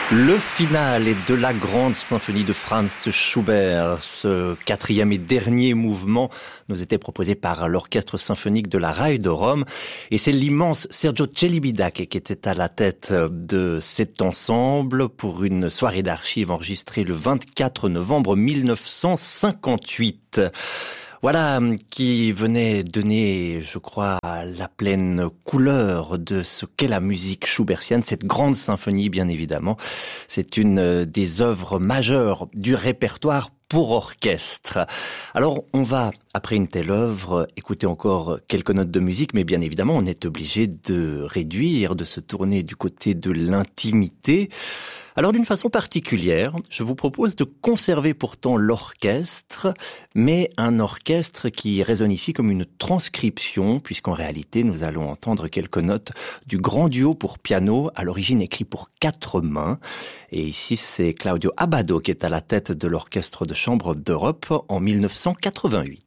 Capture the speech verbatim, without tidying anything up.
Le final est de la grande symphonie de Franz Schubert. Ce quatrième et dernier mouvement nous était proposé par l'orchestre symphonique de la Rai de Rome. Et c'est l'immense Sergio Celibidache qui était à la tête de cet ensemble pour une soirée d'archives enregistrée le vingt-quatre novembre mille neuf cent cinquante-huit. Voilà, qui venait donner, je crois, la pleine couleur de ce qu'est la musique schubertienne, cette grande symphonie, bien évidemment. C'est une des œuvres majeures du répertoire pour orchestre. Alors, on va, après une telle œuvre, écouter encore quelques notes de musique, mais bien évidemment, on est obligé de réduire, de se tourner du côté de l'intimité. Alors, d'une façon particulière, je vous propose de conserver pourtant l'orchestre, mais un orchestre qui résonne ici comme une transcription, puisqu'en réalité, nous allons entendre quelques notes du grand duo pour piano, à l'origine écrit pour quatre mains. Et ici, c'est Claudio Abbado qui est à la tête de l'Orchestre de chambre d'Europe en mille neuf cent quatre-vingt-huit.